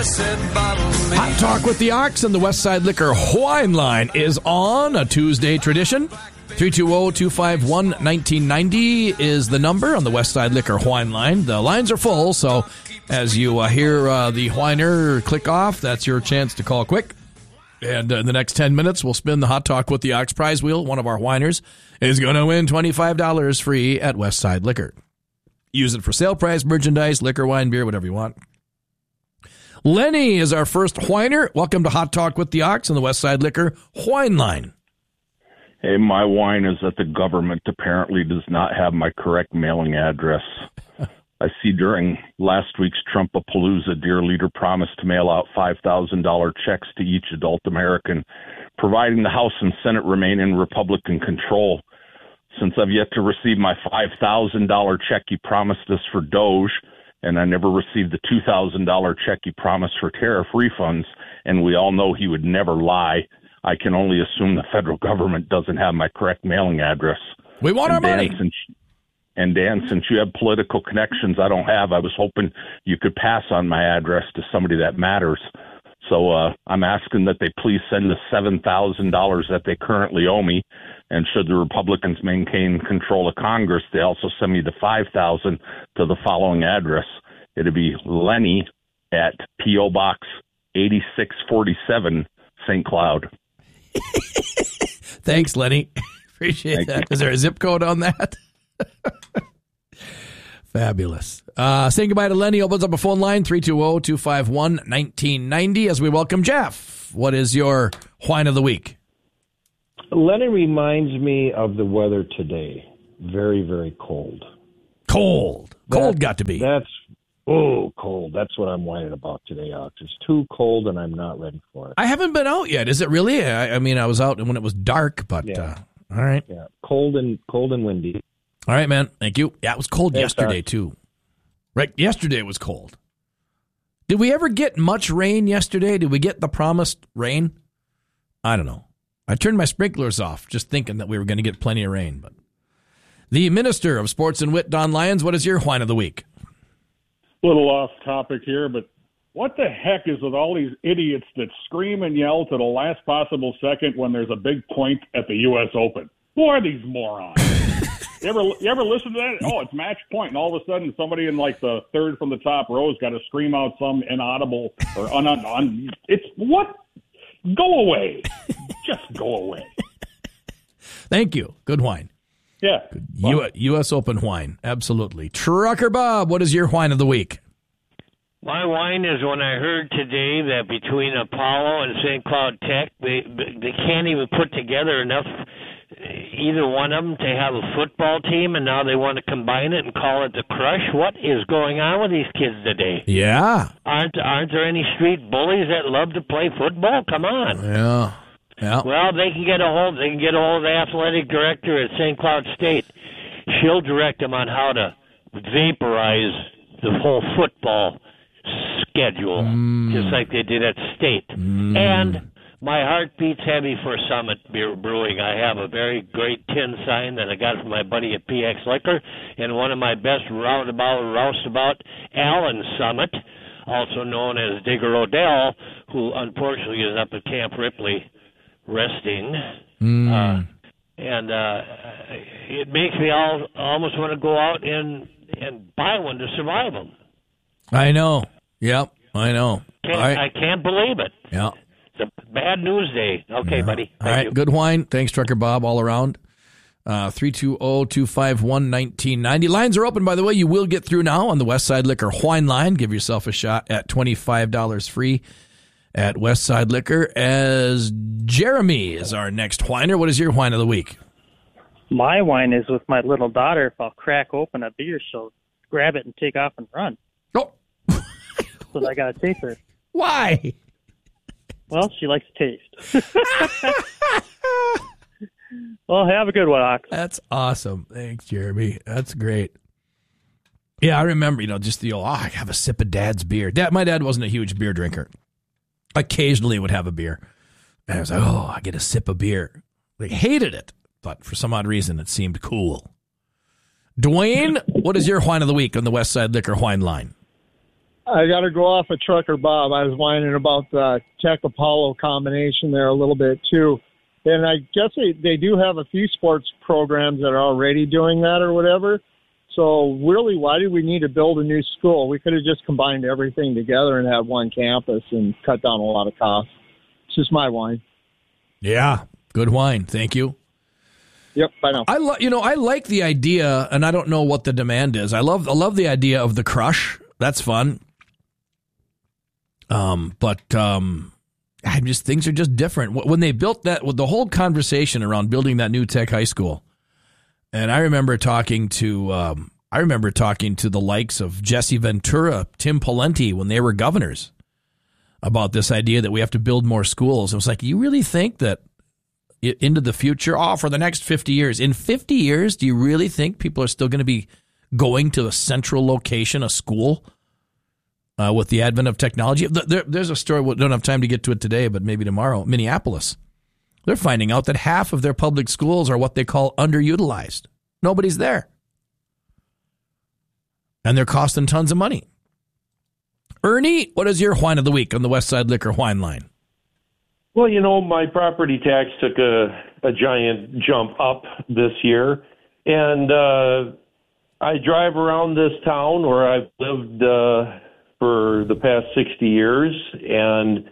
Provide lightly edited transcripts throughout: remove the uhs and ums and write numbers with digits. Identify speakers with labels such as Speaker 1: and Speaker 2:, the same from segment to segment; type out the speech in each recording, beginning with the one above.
Speaker 1: Hot Talk with the Ox and the Westside Liquor Wine Line is on, a Tuesday tradition. 320-251-1990 is the number on the Westside Liquor Wine Line. The lines are full, so as you hear the whiner click off, that's your chance to call quick. And in the next 10 minutes, we'll spin the Hot Talk with the Ox prize wheel. One of our whiners is going to win $25 free at Westside Liquor. Use it for sale price, merchandise, liquor, wine, beer, whatever you want. Lenny is our first whiner. Welcome to Hot Talk with the Ox and the Westside Liquor Wine Line.
Speaker 2: Hey, my wine is that the government apparently does not have my correct mailing address. I see during last week's Trumpapalooza, dear leader promised to mail out $5,000 checks to each adult American, providing the House and Senate remain in Republican control. Since I've yet to receive my $5,000 check he promised us for Doge, and I never received the $2,000 check he promised for tariff refunds, and we all know he would never lie, I can only assume the federal government doesn't have my correct mailing address.
Speaker 1: We want our money.
Speaker 2: Dan, since you have political connections I don't have, I was hoping you could pass on my address to somebody that matters. So I'm asking that they please send the $7,000 that they currently owe me. And should the Republicans maintain control of Congress, they also send me the $5,000 to the following address. It'd be Lenny at P.O. Box 8647, St. Cloud.
Speaker 1: Thanks, Lenny. Appreciate that. Is there a zip code on that? Fabulous. Saying goodbye to Lenny opens up a phone line, 320-251-1990, as we welcome Jeff. What is your wine of the week?
Speaker 3: Lenny reminds me of the weather today. Very, very cold.
Speaker 1: Cold got to be.
Speaker 3: Cold. That's what I'm whining about today, Ox. It's too cold, and I'm not ready for it.
Speaker 1: I haven't been out yet. Is it really? I mean, I was out when it was dark, but
Speaker 3: yeah.
Speaker 1: All right.
Speaker 3: Yeah, cold and windy.
Speaker 1: All right, man. Thank you. Yeah, it was cold yesterday,
Speaker 3: Doc.
Speaker 1: too. Right, yesterday it was cold. Did we ever get much rain yesterday? Did we get the promised rain? I don't know. I turned my sprinklers off just thinking that we were going to get plenty of rain. But the Minister of Sports and Wit, Don Lyons, what is your wine of the week?
Speaker 4: A little off topic here, but what the heck is with all these idiots that scream and yell to the last possible second when there's a big point at the U.S. Open? Who are these morons? You ever listen to that? Oh, it's match point, and all of a sudden somebody in like the third from the top row has got to scream out some inaudible or it's what? Go away. Just go away.
Speaker 1: Thank you. Good wine.
Speaker 4: Yeah.
Speaker 1: Good. U.S. Open wine. Absolutely. Trucker Bob, what is your wine of the week?
Speaker 5: My wine is when I heard today that between Apollo and St. Cloud Tech, they can't even put together enough, either one of them, to have a football team, and now they want to combine it and call it the Crush. What is going on with these kids today?
Speaker 1: Yeah.
Speaker 5: Aren't there any street bullies that love to play football? Come on.
Speaker 1: Yeah.
Speaker 5: Well, they can get a hold of the athletic director at St. Cloud State. She'll direct them on how to vaporize the whole football schedule, just like they did at State. And my heart beats heavy for Summit Beer Brewing. I have a very great tin sign that I got from my buddy at PX Liquor, and one of my best roustabout, Alan Summit, also known as Digger Odell, who unfortunately is up at Camp Ripley resting. And it makes me almost want to go out and buy one to survive them.
Speaker 1: I know. Yep, I know.
Speaker 5: I can't believe it.
Speaker 1: Yeah.
Speaker 5: It's a bad news day. Okay, buddy.
Speaker 1: All right, good wine. Thanks, Trucker Bob, all around. 320-251-1990. Lines are open, by the way. You will get through now on the Westside Liquor Wine Line. Give yourself a shot at $25 free at Westside Liquor. As Jeremy is our next whiner. What is your wine of the week?
Speaker 6: My wine is with my little daughter. If I'll crack open a beer, she'll grab it and take off and run.
Speaker 1: Oh.
Speaker 6: So I got to take her.
Speaker 1: Why?
Speaker 6: Well, she likes to taste. Well, have a good one, Ox.
Speaker 1: That's awesome. Thanks, Jeremy. That's great. Yeah, I remember, just the old, I have a sip of Dad's beer. My dad wasn't a huge beer drinker. Occasionally would have a beer. And I was like, I get a sip of beer. They hated it, but for some odd reason, it seemed cool. Dwayne, what is your wine of the week on the Westside Liquor Wine Line?
Speaker 7: I got to go off of Trucker Bob. I was whining about the Tech Apollo combination there a little bit, too. And I guess they do have a few sports programs that are already doing that or whatever. So really, why do we need to build a new school? We could have just combined everything together and had one campus and cut down a lot of costs. It's just my whine.
Speaker 1: Yeah, good whine. Thank you.
Speaker 7: Yep, I know.
Speaker 1: I like the idea, and I don't know what the demand is. I love the idea of the crush. That's fun. But things are just different. When they built that, with the whole conversation around building that new tech high school, and I remember talking to the likes of Jesse Ventura, Tim Pawlenty when they were governors about this idea that we have to build more schools. It was like, you really think that into the future, for the next 50 years, in 50 years, do you really think people are still going to be going to a central location, a school, with the advent of technology? There's a story, we don't have time to get to it today, but maybe tomorrow, Minneapolis. They're finding out that half of their public schools are what they call underutilized. Nobody's there. And they're costing tons of money. Ernie, what is your whine of the week on the Westside Liquor Whine Line?
Speaker 8: Well, my property tax took a giant jump up this year. And I drive around this town where I've lived for the past 60 years. And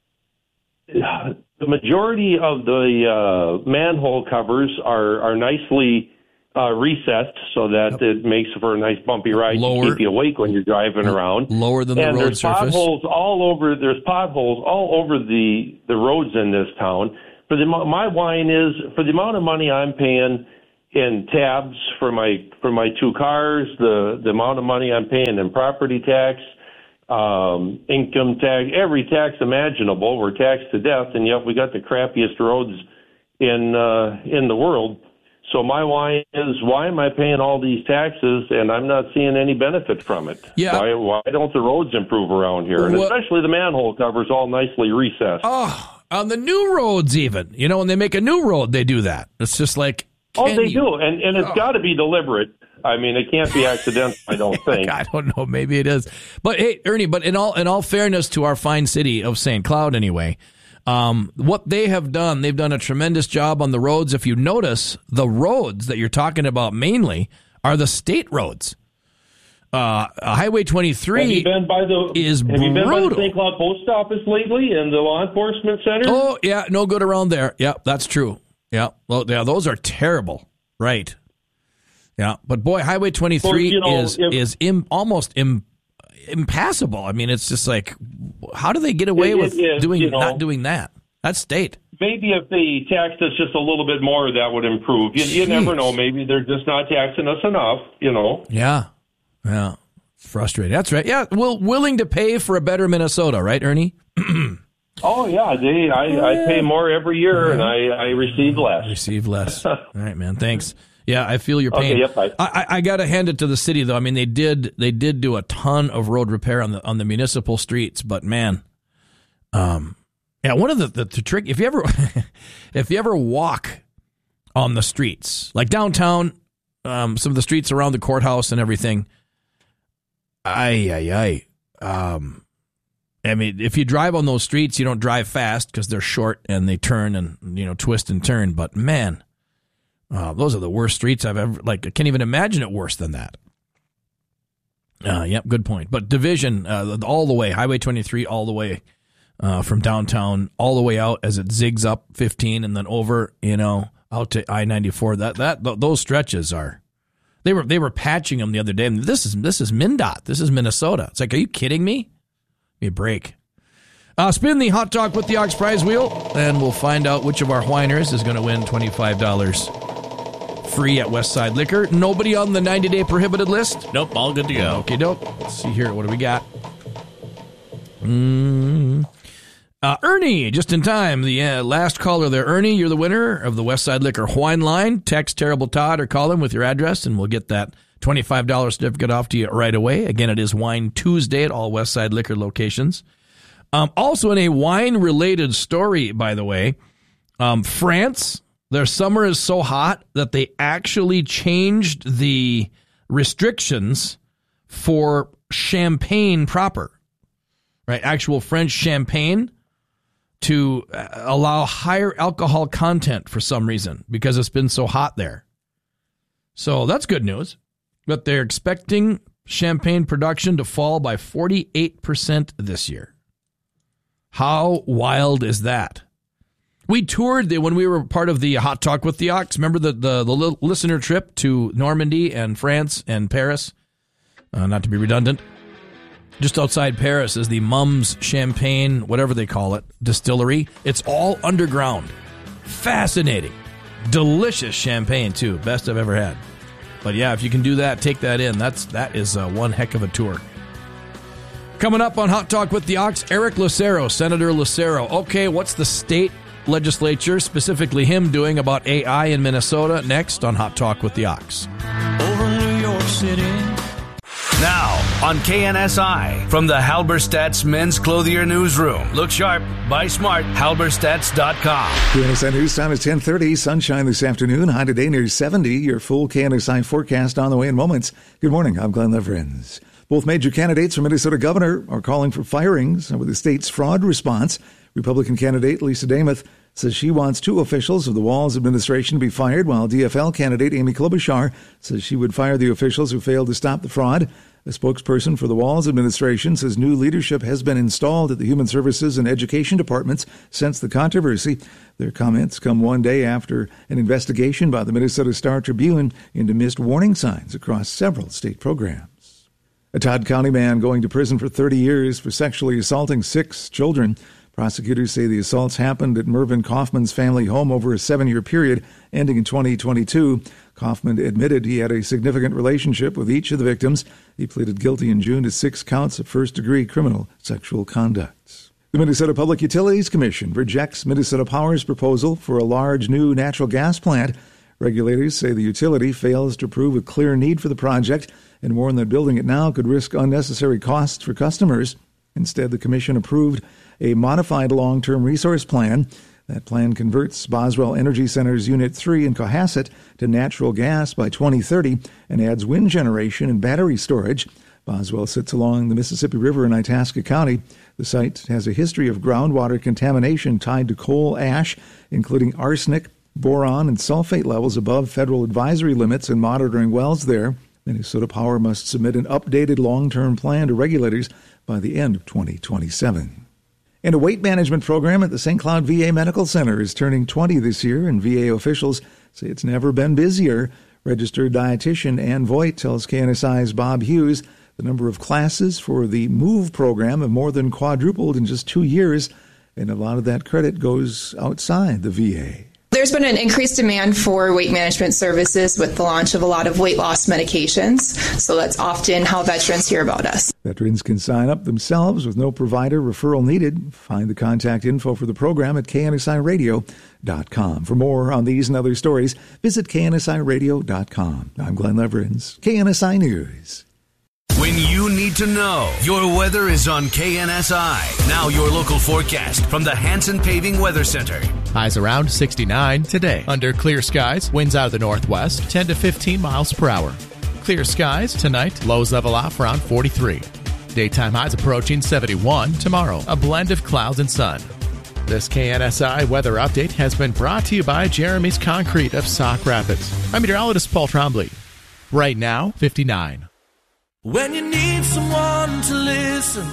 Speaker 8: the majority of the manhole covers are nicely recessed so that it makes for a nice bumpy ride to keep you awake when you're driving around.
Speaker 1: Lower than the road
Speaker 8: there's
Speaker 1: surface.
Speaker 8: There's potholes all over the roads in this town. My whine is for the amount of money I'm paying in tabs for my two cars, the amount of money I'm paying in property tax, income tax, every tax imaginable. We're taxed to death, and yet we got the crappiest roads in the world. So my whine is, why am I paying all these taxes and I'm not seeing any benefit from it?
Speaker 1: Yeah.
Speaker 8: Why don't the roads improve around here? And especially the manhole covers all nicely recessed.
Speaker 1: Oh, on the new roads even. When they make a new road, they do that. It's just like...
Speaker 8: They do. And it's got to be deliberate. I mean, it can't be accidental, I don't think.
Speaker 1: I don't know. Maybe it is. But, hey, Ernie, but in all fairness to our fine city of St. Cloud anyway... what they have done, they've done a tremendous job on the roads. If you notice, the roads that you're talking about mainly are the state roads. Highway 23
Speaker 8: is brutal. Have you been by the St. Cloud Post Office lately and the law enforcement center?
Speaker 1: Oh, yeah, no good around there. Yeah, that's true. Yeah, well, yeah, those are terrible. Right. Yeah, but boy, Highway 23 is almost impassable. I mean, it's just like, how do they get away with not doing that? That's state.
Speaker 8: Maybe if they taxed us just a little bit more, that would improve. You never know. Maybe they're just not taxing us enough,
Speaker 1: Yeah. It's frustrating. That's right. Yeah, willing to pay for a better Minnesota, right, Ernie?
Speaker 8: Oh, yeah. I pay more every year, and I receive less.
Speaker 1: All right, man. Thanks. Yeah, I feel your pain.
Speaker 8: Okay, yep,
Speaker 1: I got to hand it to the city, though. I mean, they did do a ton of road repair on the municipal streets, but man, one of the trick, if you ever walk on the streets like downtown, some of the streets around the courthouse and everything, I mean, if you drive on those streets, you don't drive fast because they're short and they turn and twist and turn. But man. Those are the worst streets I've ever, I can't even imagine it worse than that. Yep, good point. But division, all the way, Highway 23, all the way from downtown, all the way out as it zigs up 15 and then over, out to I-94. Those stretches are, they were patching them the other day. And this is MnDOT. This is Minnesota. It's like, are you kidding me? Give me a break. Spin the Hot Talk with the Ox Prize Wheel, and we'll find out which of our whiners is going to win $25 free at Westside Liquor. Nobody on the 90-day prohibited list?
Speaker 9: Nope, all good to go.
Speaker 1: Okay, dope. Let's see here. What do we got? Ernie, just in time. The last caller there. Ernie, you're the winner of the Westside Liquor Whine Line. Text Terrible Todd or call him with your address, and we'll get that $25 certificate off to you right away. Again, it is Wine Tuesday at all Westside Liquor locations. Also in a wine-related story, by the way, France, their summer is so hot that they actually changed the restrictions for champagne proper, right? Actual French champagne to allow higher alcohol content for some reason because it's been so hot there. So that's good news. But they're expecting champagne production to fall by 48% this year. How wild is that? We toured when we were part of the Hot Talk with the Ox. Remember the listener trip to Normandy and France and Paris? Not to be redundant. Just outside Paris is the Mum's Champagne, whatever they call it, distillery. It's all underground. Fascinating. Delicious champagne, too. Best I've ever had. But yeah, if you can do that, take that in. That is one heck of a tour. Coming up on Hot Talk with the Ox, Eric Lucero, Senator Lucero. Okay, what's the state legislature, specifically him, doing about AI in Minnesota? Next on Hot Talk with the Ox.
Speaker 9: Over New York City.
Speaker 10: Now on KNSI from the Halberstadt's Men's Clothier Newsroom. Look sharp, buy smart, halberstats.com.
Speaker 11: KNSI News time is 10:30. Sunshine this afternoon. High today near 70. Your full KNSI forecast on the way in moments. Good morning. I'm Glenn Leverins. Both major candidates for Minnesota governor are calling for firings over the state's fraud response. Republican candidate Lisa Demuth says she wants 2 officials of the Walz administration to be fired, while DFL candidate Amy Klobuchar says she would fire the officials who failed to stop the fraud. A spokesperson for the Walz administration says new leadership has been installed at the Human Services and Education departments since the controversy. Their comments come one day after an investigation by the Minnesota Star-Tribune into missed warning signs across several state programs. A Todd County man going to prison for 30 years for sexually assaulting 6 children. Prosecutors say the assaults happened at Mervyn Kaufman's family home over a 7-year period, ending in 2022. Kaufman admitted he had a significant relationship with each of the victims. He pleaded guilty in June to 6 counts of first-degree criminal sexual conduct. The Minnesota Public Utilities Commission rejects Minnesota Power's proposal for a large new natural gas plant. Regulators say the utility fails to prove a clear need for the project and warn that building it now could risk unnecessary costs for customers. Instead, the commission approved a modified long-term resource plan. That plan converts Boswell Energy Center's Unit 3 in Cohasset to natural gas by 2030 and adds wind generation and battery storage. Boswell sits along the Mississippi River in Itasca County. The site has a history of groundwater contamination tied to coal ash, including arsenic, boron, and sulfate levels above federal advisory limits and monitoring wells there. Minnesota Power must submit an updated long-term plan to regulators by the end of 2027. And a weight management program at the St. Cloud VA Medical Center is turning 20 this year, and VA officials say it's never been busier. Registered dietitian Ann Voigt tells KNSI's Bob Hughes the number of classes for the MOVE program have more than quadrupled in just 2 years, and a lot of that credit goes outside the VA.
Speaker 12: There's been an increased demand for weight management services with the launch of a lot of weight loss medications, so that's often how veterans hear about us.
Speaker 11: Veterans can sign up themselves with no provider referral needed. Find the contact info for the program at KNSIRadio.com. For more on these and other stories, visit KNSIRadio.com. I'm Glenn Leverins, KNSI News.
Speaker 10: When you need to know, your weather is on KNSI. Now your local forecast from the Hanson Paving Weather Center.
Speaker 13: Highs around 69 today. Under clear skies, winds out of the northwest, 10 to 15 miles per hour. Clear skies tonight, lows level off around 43. Daytime highs approaching 71 tomorrow. A blend of clouds and sun. This KNSI weather update has been brought to you by Jeremy's Concrete of Sauk Rapids. I'm meteorologist Paul Trombley. Right now, 59.
Speaker 9: When you need someone to listen,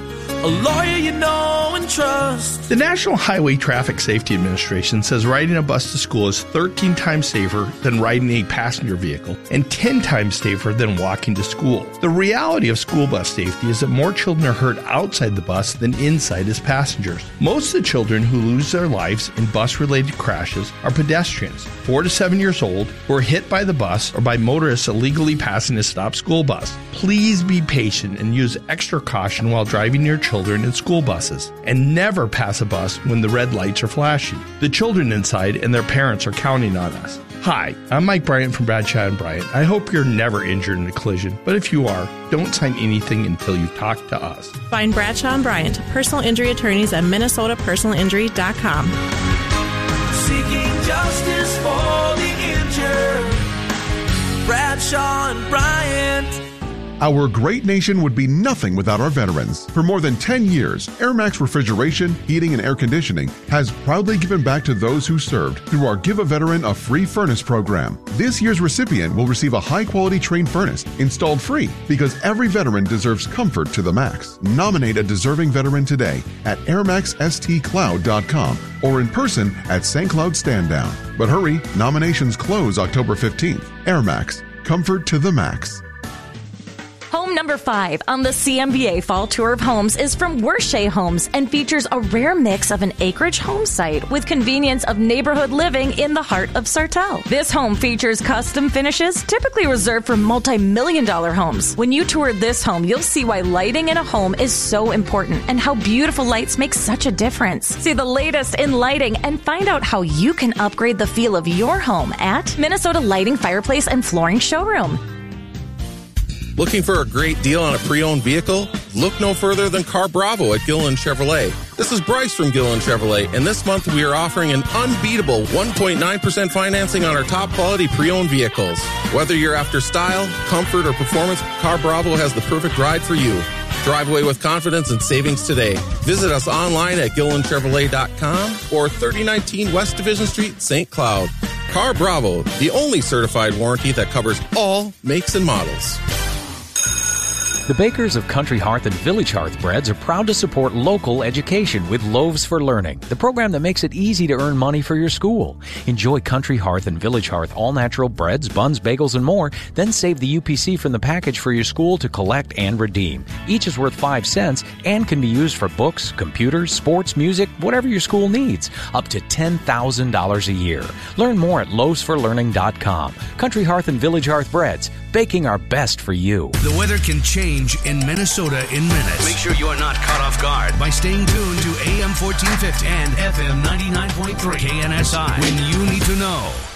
Speaker 9: a lawyer you know and trust.
Speaker 14: The National Highway Traffic Safety Administration says riding a bus to school is 13 times safer than riding a passenger vehicle and 10 times safer than walking to school. The reality of school bus safety is that more children are hurt outside the bus than inside as passengers. Most of the children who lose their lives in bus-related crashes are pedestrians, 4 to 7 years old, who are hit by the bus or by motorists illegally passing a stopped school bus. Please be patient and use extra caution while driving your children in school buses, and never pass a bus when the red lights are flashing. The children inside and their parents are counting on us. Hi, I'm Mike Bryant from Bradshaw & Bryant. I hope you're never injured in a collision, but if you are, don't sign anything until you talk to us.
Speaker 15: Find Bradshaw & Bryant, personal injury attorneys at minnesotapersonalinjury.com.
Speaker 9: Seeking justice for the injured. Bradshaw & Bryant.
Speaker 16: Our great nation would be nothing without our veterans. For more than 10 years, AirMax Refrigeration, Heating, and Air Conditioning has proudly given back to those who served through our Give a Veteran a Free Furnace program. This year's recipient will receive a high-quality Trane furnace installed free because every veteran deserves comfort to the max. Nominate a deserving veteran today at airmaxstcloud.com or in person at St. Cloud Stand Down. But hurry, nominations close October 15th. AirMax, comfort to the max.
Speaker 17: Home number 5 on the CMBA Fall Tour of Homes is from Wershay Homes and features a rare mix of an acreage home site with convenience of neighborhood living in the heart of Sartell. This home features custom finishes typically reserved for multi-million-dollar homes. When you tour this home, you'll see why lighting in a home is so important and how beautiful lights make such a difference. See the latest in lighting and find out how you can upgrade the feel of your home at Minnesota Lighting, Fireplace, and Flooring Showroom.
Speaker 18: Looking for a great deal on a pre-owned vehicle? Look no further than Car Bravo at Gilliland Chevrolet. This is Bryce from Gilliland Chevrolet, and this month we are offering an unbeatable 1.9% financing on our top quality pre-owned vehicles. Whether you're after style, comfort, or performance, Car Bravo has the perfect ride for you. Drive away with confidence and savings today. Visit us online at GillilandChevrolet.com or 3019 West Division Street, St. Cloud. Car Bravo, the only certified warranty that covers all makes and models.
Speaker 19: The bakers of Country Hearth and Village Hearth Breads are proud to support local education with Loaves for Learning, the program that makes it easy to earn money for your school. Enjoy Country Hearth and Village Hearth all-natural breads, buns, bagels, and more, then save the UPC from the package for your school to collect and redeem. Each is worth 5 cents and can be used for books, computers, sports, music, whatever your school needs, up to $10,000 a year. Learn more at loavesforlearning.com. Country Hearth and Village Hearth Breads, baking our best for you.
Speaker 10: The weather can change in Minnesota in minutes. Make sure you are not caught off guard by staying tuned to AM 1450 and FM 99.3 KNSI when you need to know.